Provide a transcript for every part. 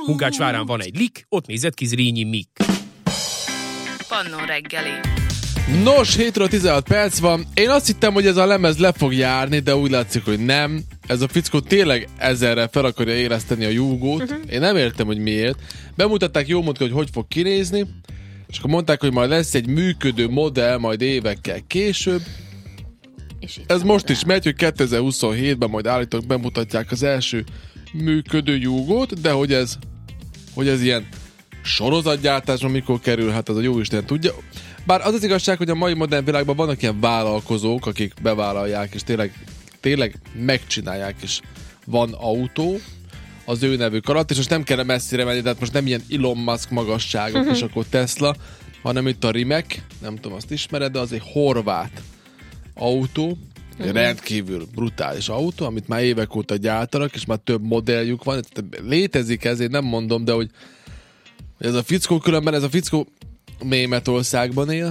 Munkácsvárán van egy lik, ott nézett ki Zrínyi Mik. Pannó reggeli. Nos, 7:16 van. Én azt hittem, hogy ez a lemez le fog járni, de úgy látszik, hogy nem. Ez a fickó tényleg ezerre fel akarja érezteni a júgót. Én nem értem, hogy miért. Bemutatták jó módon, hogy fog kinézni, és akkor mondták, hogy majd lesz egy működő modell, majd évekkel később. Ez most is megy, hogy 2027-ben majd állítólag bemutatják az első működő júgót, de hogy ez ilyen sorozatgyártásra mikor kerül, hát az a jóisten tudja. Bár az az igazság, hogy a mai modern világban vannak ilyen vállalkozók, akik bevállalják, és tényleg megcsinálják, és van autó az ő nevük alatt, és most nem kell messzire menni, tehát most nem ilyen Elon Musk magasságok, és akkor Tesla, hanem itt a Rimac, nem tudom, azt ismered, de az egy horvát autó, egy rendkívül brutális autó, amit már évek óta gyártanak, és már több modelljük van. Létezik ez, én nem mondom, de hogy ez a fickó különben, ez a fickó Németországban él,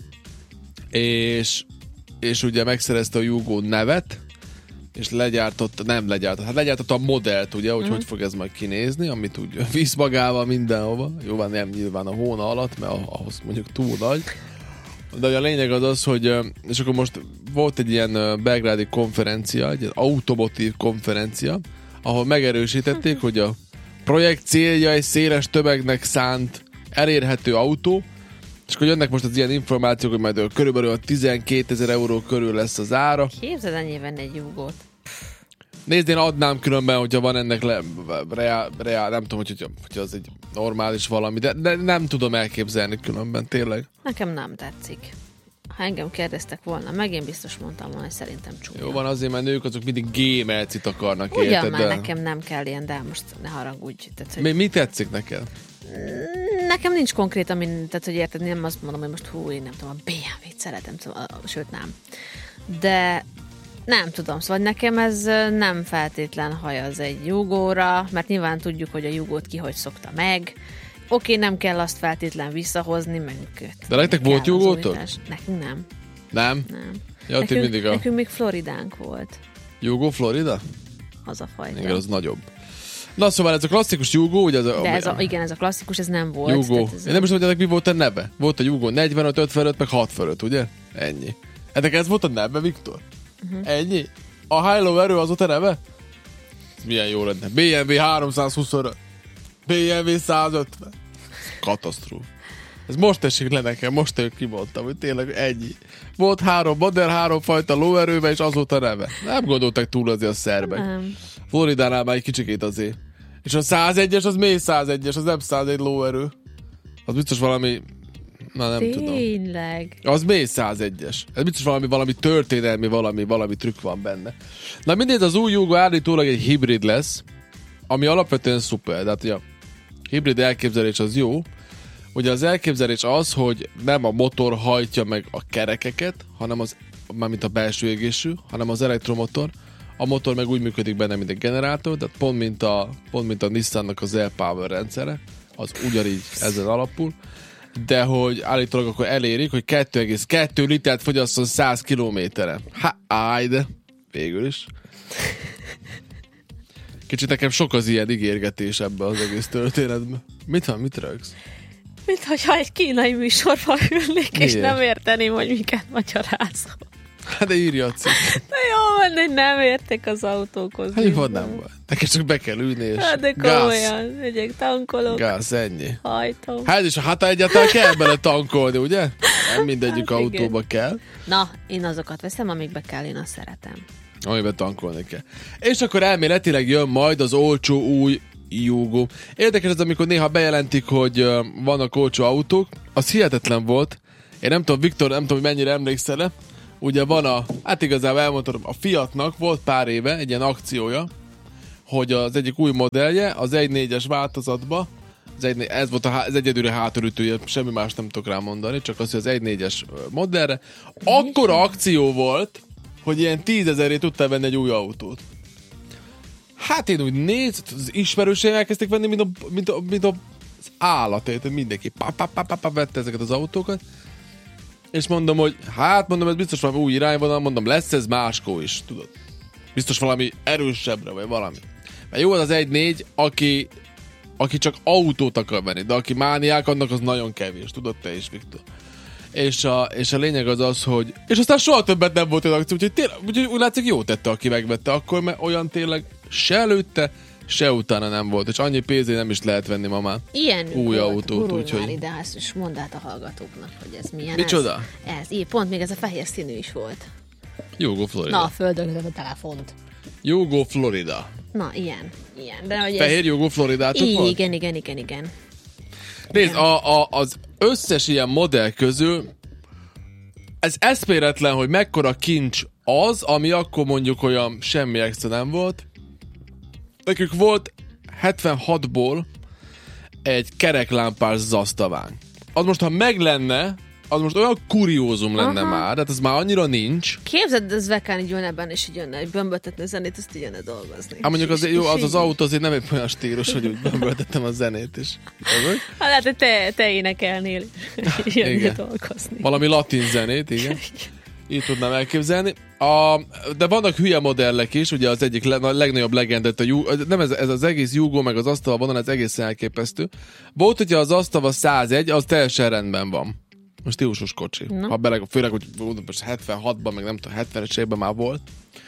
és ugye megszerezte a Yugo nevet, és legyártotta a modellt, ugye, hogy fog ez majd kinézni, amit úgy visz magával mindenhova. Jó, van nem nyilván a hóna alatt, mert ahhoz mondjuk túl nagy. De a lényeg az, hogy és akkor most volt egy ilyen belgrádi konferencia, egy automotív konferencia, ahol megerősítették, hogy a projekt célja egy széles tömegnek szánt elérhető autó, és akkor jönnek most az ilyen információk, hogy majd körülbelül 12 000 euró körül lesz az ára. Képzeld ennyi venni egy júgót. Nézd, én adnám különben, hogyha van ennek reál, nem tudom, hogy az egy normális valami, de nem tudom elképzelni különben, tényleg. Nekem nem tetszik. Ha engem kérdeztek volna meg, én biztos mondtam volna, hogy szerintem csúnya. Jó van, azért, mert nők azok mindig gémelcit akarnak, ugyan érted? Már nekem nem kell ilyen, de most ne haragudj. Tehát, hogy... Mi tetszik neked? Nekem nincs konkrét, tehát hogy érted, nem azt mondom, hogy most én nem tudom, a BMW-t szeretem, sőt nem. De nem tudom, szóval nekem ez nem feltétlen hajaz egy jugóra, mert nyilván tudjuk, hogy a jugót ki hogy szokta meg. Oké, nem kell azt feltétlen visszahozni, meg de nektek volt jugótok? Nekünk nem. Nem? Nem. Ja, nekünk még Floridánk volt. Jugó Florida? Az a fajta. Igen, az nagyobb. Na szóval ez a klasszikus Yugo, ugye igen, ez a klasszikus, ez nem volt. Yugo. Én nem is tudom, hogy ennek mi volt a neve. Volt a Yugo 45, 55, meg 6 fölött, ugye? Ennyi. Ennek ez volt a neve, Viktor? Ennyi? A háló erő az ott a neve? Ez milyen jó lenne. BMW 325. BMW 150. Katasztróf. Ez most esik le nekem, most kimondtam, hogy tényleg ennyi. Volt 3 modell, 3 fajta lóerővel, és azóta neve. Nem gondoltak túl azért a szerbek. Floridánál már egy kicsikét azért. És a 101-es, az mély 101-es, az nem 101 lóerő. Az biztos valami... Na nem tudom. Tényleg. Az mély 101-es. Ez biztos valami történelmi, valami trükk van benne. Na mindegy, az új Yugo állítólag egy hibrid lesz, ami alapvetően szuper. Tehát a hibrid elképzelés az jó. Ugye az elképzelés az, hogy nem a motor hajtja meg a kerekeket, hanem mármint a belső égésű, hanem az elektromotor. A motor meg úgy működik benne, mint egy generátor, tehát pont mint a Nissannak az L-Power rendszere, az ugyanígy ezen alapul, de hogy állítólag akkor elérik, hogy 2,2 litert fogyasszon 100 kilométeren. De végül is. Kicsit nekem sok az ilyen ígérgetés ebbe az egész történetben. Mit rögsz? Mint hogyha egy kínai műsorban ülnék, és nem érteném, hogy miket magyarázol. Hát de írja a cikk. De jó van, hogy nem értek az autókhoz. Hát jó, nem van. Neked csak be kell ülni, és hát de komolyan, megyek, tankolok. Gáz, ennyi. Hajtom. Hát és hát egyáltalán kell bele tankolni, ugye? Nem mindegyik hát autóba kell. Na, én azokat veszem, amikbe kell, én azt szeretem. Amiben tankolni kell. És akkor elméletileg jön majd az olcsó új Yugo. Érdekes ez, amikor néha bejelentik, hogy vannak olcsó autók. Az hihetetlen volt. Én nem tudom, Viktor, nem tudom, hogy mennyire emlékszel-e. Ugye van hát igazából elmondhatom, a Fiatnak volt pár éve egy ilyen akciója, hogy az egyik új modellje, az 1.4-es változatban, ez volt az egyedüli hátulütője, semmi más nem tudok rá mondani, csak az, hogy az 1.4-es modellre. Akkora akció volt, hogy ilyen 10 000-ért tudtál venni egy új autót. Hát én úgy az ismerőseim elkezdték venni, mint az állat, mindenki vette ezeket az autókat, és mondom, hogy ez biztos valami új irányvonal, mondom, lesz ez máskó is, tudod. Biztos valami erősebbre, vagy valami. Mert jó az 1.4, aki aki csak autót akar venni, de aki mániák, annak az nagyon kevés, tudod te is, Viktor. És a lényeg az, hogy... És aztán soha többet nem volt olyan akció, úgyhogy úgy látszik jó tette, aki megvette akkor, mert olyan tényleg se előtte, se utána nem volt, és annyi pénzért nem is lehet venni ma már ilyen új volt, autót, úgyhogy... már ide, és mondd át a hallgatóknak, hogy ez milyen. Micsoda? Pont még ez a fehér színű is volt. Jogó Florida. Na, a földön a telefont. Jogó Florida. Na, ilyen. De, hogy Fehér Jogó Floridátok van? Igen. Nézd, az összes ilyen modell közül ez eszméletlen, hogy mekkora kincs az, ami akkor mondjuk olyan semmi extra nem volt. Nekünk volt 76-ból egy kereklámpás zasztavánk. Az most, ha meg lenne, az most olyan kuriózum lenne már, tehát ez már annyira nincs. Képzeld, ez Vekán így jönne benne, és így jönne, hogy bömböltetni a zenét, ezt így jönne dolgozni. Hát mondjuk az autó azért nem épp olyan stílus, hogy úgy bömböltettem a zenét is. Hát lehet, hogy te énekelnél és jönni dolgozni. Valami latin zenét, igen. Így tudnám elképzelni. De vannak hülye modellek is, ugye az egyik legnagyobb legendát, nem ez az egész Yugo, meg az Asztava vonal, ez egészen elképesztő. Volt, hogyha az Asztava 101, az teljesen rendben van. Most stílusos kocsi. Ha főleg, hogy 76-ban, meg nem tudom, 70-es évben már volt.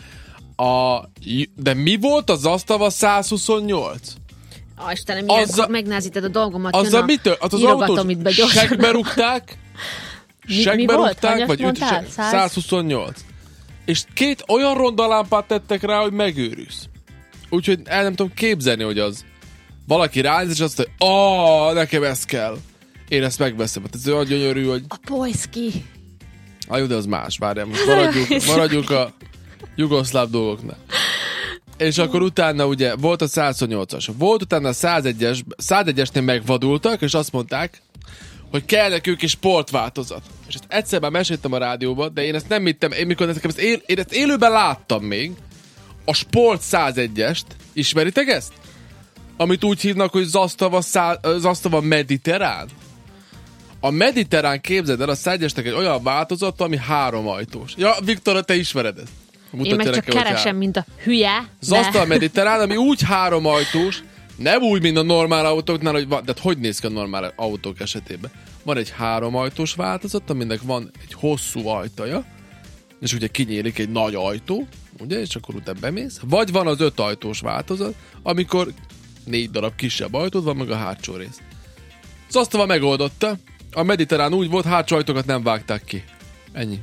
De mi volt az Asztava 128? Istenem, milyen megnázítod a dolgomat. Azzal mitől? Az autós segbe rúgták, vagy 128. És 2 olyan ronda lámpát tettek rá, hogy megőrülsz. Úgyhogy el nem tudom képzelni, hogy az. Valaki ránéz, és azt mondja, nekem ez kell. Én ezt megveszem. Ez olyan gyönyörű, hogy... A Pojszki. Jó, de az más. Várjál, most maradjuk a jugoszláv dolgoknál. És akkor utána ugye volt a 128-as. Volt utána a 101-esnél megvadultak, és azt mondták, hogy kell nekünk is sportváltozat. És ezt egyszer már meséltem a rádióban, de én ezt nem hittem, én ezt élőben láttam még, a Sport 101-est. Ismeritek ezt? Amit úgy hívnak, hogy Zasztava Mediterrán. A Mediterrán, képzeld el, a 101-esnek egy olyan változat, ami 3 ajtós. Ja, Viktor, te ismered ezt. Én meg csak keresem, mint a hülye. Zasztava Mediterrán, ami úgy 3 ajtós, nem úgy, mint a normál autóknál, de hogy néz ki a normál autók esetében? Van egy 3 ajtós változat, aminek van egy hosszú ajtaja, és ugye kinyílik egy nagy ajtó, ugye, és akkor utána bemész. Vagy van az 5 ajtós változat, amikor 4 darab kisebb ajtód van, meg a hátsó rész. Zasztava megoldotta, a Mediterrán úgy volt, hátsó ajtókat nem vágták ki. Ennyi.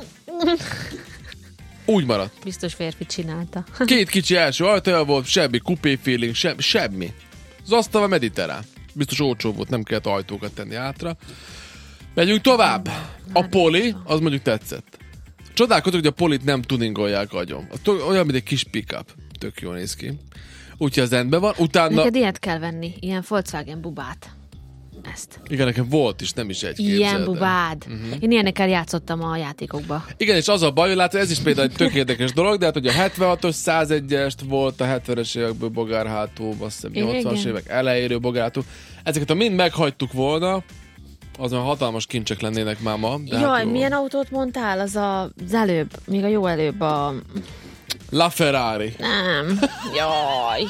Úgy maradt. Biztos férfi csinálta. 2 kicsi első ajtaja volt, semmi kupé feeling, semmi. Zasztava Mediterrán. Biztos olcsó volt, nem kellett ajtókat tenni átra. Megyünk tovább. A Poli, az mondjuk tetszett. Csodálkozok, hogy a Polit nem tuningolják agyon. Olyan, mint egy kis pick-up. Tök jól néz ki. Úgyhogy az rendben van. Utána... Neked ilyet kell venni, ilyen Volkswagen bubát. Ezt. Igen, nekem volt is, nem is egy ilyen bubád. Én ilyenekkel játszottam a játékokba. Igen, és az a baj, hogy látod, ez is például egy tök érdekes dolog, de hát ugye a 76-os 101-est volt a 70-es évekből bogárhátú, azt hiszem 80-as évek elejéről bogárhátú. Ezeket ha mind meghagytuk volna, az már hatalmas kincsek lennének már ma. De jaj, hát milyen autót mondtál? Az előbb, még a jó előbb a... La Ferrari. Nem. Jaj.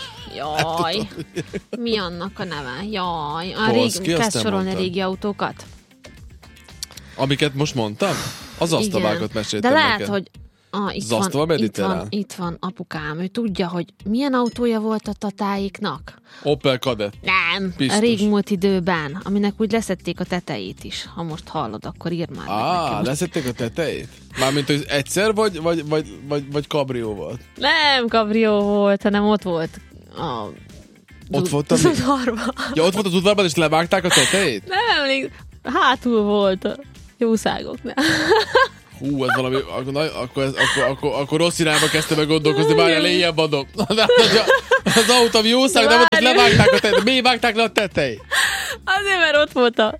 Mi annak a neve? Jaj. Kezd sorolni régi autókat? Amiket most mondtam? Az asztavákat meséltem de lehet, neked. hogy itt van apukám. Ő tudja, hogy milyen autója volt a tatáiknak. Opel Kadett. Nem. Biztos. A régmúlt időben, aminek úgy leszették a tetejét is. Ha most hallod, akkor írd már meg nekem. Leszették a tetejét? Mármint, hogy egyszer, vagy kabrió volt? Nem kabrió volt, hanem ott volt a... Ott volt az udvarban. Ja, ott volt az udvarban, és levágták a tetejét? Nem emlékszem. Hátul volt a jószágoknál. Hú, ez valami, akkor rossz irányba kezdtem meg gondolkozni, várjál, éjjel adom. Az autó, ami jószág, de ott levágták a tetejét. Miért vágták le a tetejét? Azért, mert ott volt a...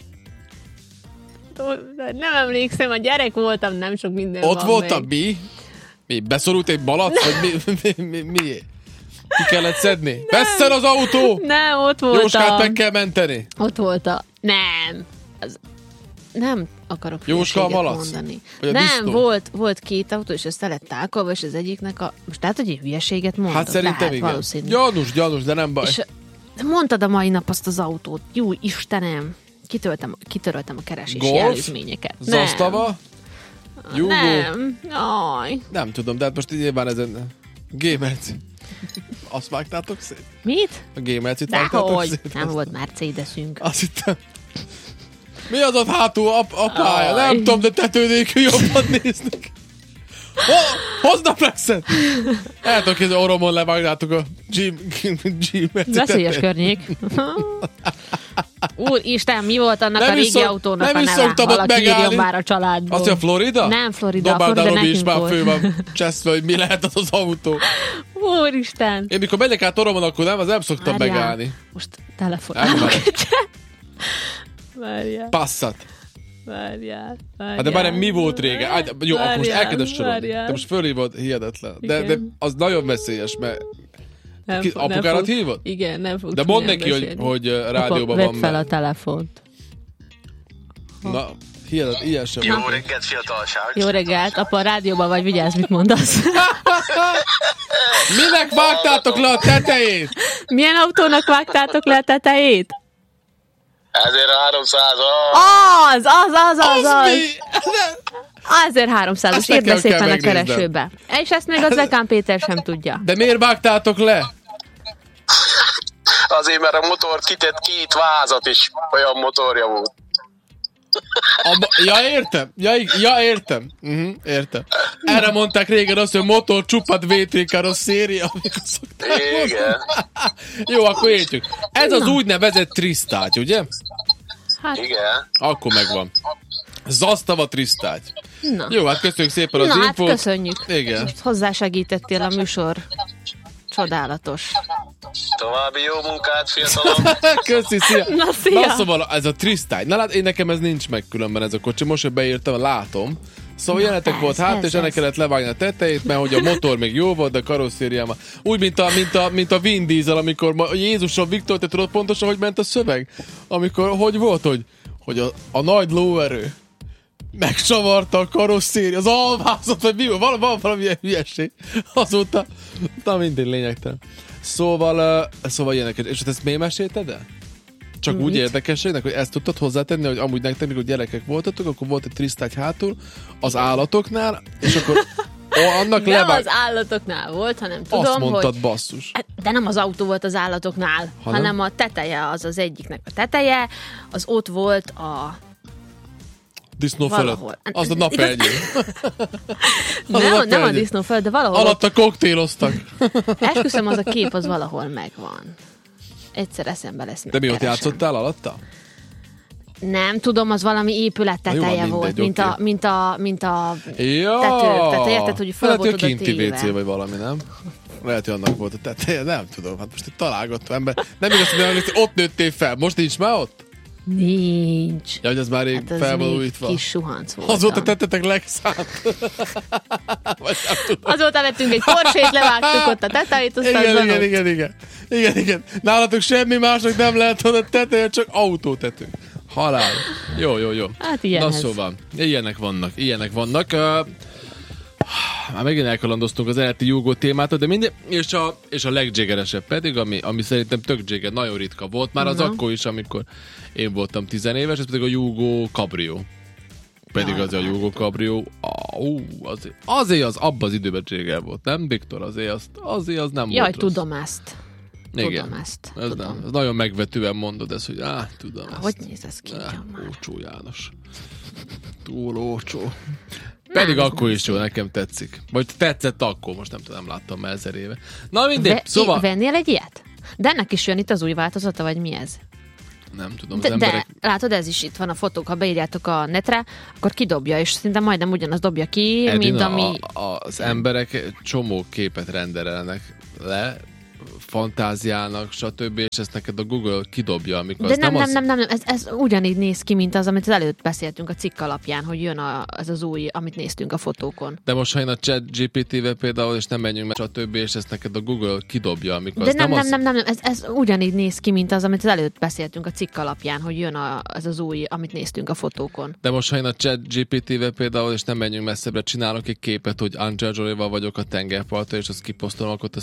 Nem emlékszem, a gyerek voltam, nem sok minden ott van volt még. A mi? Mi? Beszorult egy malac? Vagy mi? Ki kellett szedni? Vesszen az autó! Nem, ott volt Jóskát meg kell menteni. Ott volt a... Nem. Nem akarok Jóska a malac? mondani. Nem, volt 2 autó, és ezt lett tálkolva, és az egyiknek a... Most lehet, hogy egy hülyeséget mondok. Hát szerintem lehet, igen. Valószínű. Gyanús, de nem baj. Mondtad a mai nap azt az autót. Jó Istenem. Kitöröltem a keresési jelzményeket. Zastava? Júgó? Nem. Aj. Nem tudom, de hát most nyilván ezen... G-merci. Azt vágtátok szét? Mit? A G-mercit vágtátok szét? Nem volt Mercedesünk. Azt hittem. Mi az ott hátul apája? Nem tudom, de tetődékű jobban néznek. Hozd a flexet! El tudok kézni, orromon levágnátok a G-mercit. Veszélyes környék. Úristen, mi volt annak a régi autónak a neve? Valaki írjon már a családból. Azt, hogy a Florida? Nem Florida, a Dobálda Florida Robi is nekünk már fő van cseszve, hogy mi lehet az autó. Úristen. Én mikor megyek át orromon, akkor nem szoktam megállni. Most telefonálok. Várjál. Passat. Várjál. Hát de már mi volt régen? Jó, akkor most elkezdesz sorolni. De most fölhívod, hihetetlen. De az nagyon veszélyes, mert apukárat hívod? Igen, nem fogsz. De mondd neki, hogy rádióban van. Vedd fel a telefont. Na, hihetetlen, ilyen sem. Jó reggelt, fiatalság. Jó reggelt, apa, a rádióban vagy, vigyázz, mit mondasz. Minek vágtátok le a tetejét? Milyen autónak vágtátok le a tetejét? 1300. Az. Mi? 1300-as, írd be szépen a keresőbe. És ezt még az Zekán Péter sem tudja. De miért vágtátok le? Azért, mert a motor kitett 2 vázat is, olyan motorja volt. Ja, értem. Ja, értem. Értem. Erre mondták régen azt, hogy motor csupat VT karosszéria, amikor szokták mondani. Igen. Jó, akkor értjük. Ez az úgynevezett trisztágy, ugye? Hát, Igen. Akkor megvan. Zastava trisztágy. na. Jó, hát köszönjük szépen az Na, infót. hát köszönjük. Igen. Most hozzásegítettél a műsor. Csodálatos. További jó munkát, fiatalom. Köszi, szia. Na, szia. Na, szóval ez a trisztágy. Na, hát nekem ez nincs meg különben ez a kocsi. Most, hogy beírtam, látom. Szóval jelenetek volt hát, és ennek kellett levágni a tetejét, mert hogy a motor még jó volt, de a karosszériában. Úgy, mint a Vin Diesel, amikor Jézusom Viktor, te tudod pontosan, hogy ment a szöveg? Amikor, hogy volt, hogy a nagy lóerő megcsavarta a karosszéri, az alvázat, vagy mi van valamilyen hülyeség. Azóta, na mindegy, lényegtelen. Szóval ilyeneket. És ezt miért mesélted el? Csak úgy érdekességnek, hogy ezt tudtad hozzátenni, hogy amúgy nektek, mikor gyerekek voltatok, akkor volt egy trisztágy hátul az állatoknál, és akkor annak Nem az állatoknál volt, hanem tudom, azt mondtad, hogy... basszus. De nem az autó volt az állatoknál, hanem a teteje, az egyiknek a teteje, az ott volt a... Disznó valahol. fölött. Az a napernyő. Nem a disznó fölött, de valahol... Alatta koktéloztak. Esküszöm, az a kép az valahol megvan. Egyszer eszembe lesz. De mi ott játszottál alatta? Nem, tudom, az valami épület teteje volt, mint a tető. Tehát érted, hogy föl volt oda kinti téve. WC vagy valami, nem? Lehet, hogy annak volt a teteje, nem tudom. Hát most itt találgattam ember. Nem igaz, hogy ott nőttél fel. Most nincs már ott? Nincs. Ja, hogy ez már rég Hát fel van még újítva. kis suhanc volt. Azóta tettetek legszánt. Azóta vettünk egy Porsét, levágtuk ott a tetejét, aztán Igen. Nálatok semmi másnak nem lehet, hogy a teteje, csak autótető. Halál. Jó. Hát ilyenhez. Na szóval, ilyenek vannak. Már megint elkalandoztunk az eredeti Júgó témától, de minden, és a legjégeresebb pedig, ami szerintem tök jéger, nagyon ritka volt, már az akkor is, amikor én voltam 10 éves, ez pedig a Júgó Cabrio. Pedig az a Júgó Cabrio, azért az abban az időben jéger volt, nem, Viktor? Azért az nem Jaj, volt rossz. tudom ezt. Igen. Ez nagyon megvetően mondod ezt, hogy tudom ezt. Hogy néz ez ki? Olcsó János. Túl olcsó. Pedig akkor is jó, nekem tetszik. Vagy tetszett akkor, most nem tudom, láttam már 1000 éve. Na mindegy, szóval... Vennél egy ilyet? De ennek is jön itt az új változata, vagy mi ez? Nem tudom, az emberek... De látod, ez is itt van a fotók, ha beírjátok a netre, akkor kidobja, és szinte majdnem ugyanaz dobja ki, Edina, mint ami... Az emberek csomó képet rendelnek le, fantáziálnak, stb. És ezt neked a Google kidobja, amikor de nem, ez ugyanígy néz ki, mint az, amit az előtt beszéltünk a cikk alapján, hogy jön ez az új, amit néztünk a fotókon. De most, ha én a ChatGPT-vel például, és nem menjünk meg, stb. És ezt neked a Google kidobja, amikor de nem, ez ugyanígy néz ki, mint az, amit az előtt beszéltünk a cikk alapján, hogy jön ez az új, amit néztünk a fotókon. De most, ha én a ChatGPT-vel például, és nem menjünk messzebbre, csinálok egy képet, hogy Angel Jolie-val vagyok a tengerparton, és azt kiposztolom, akkor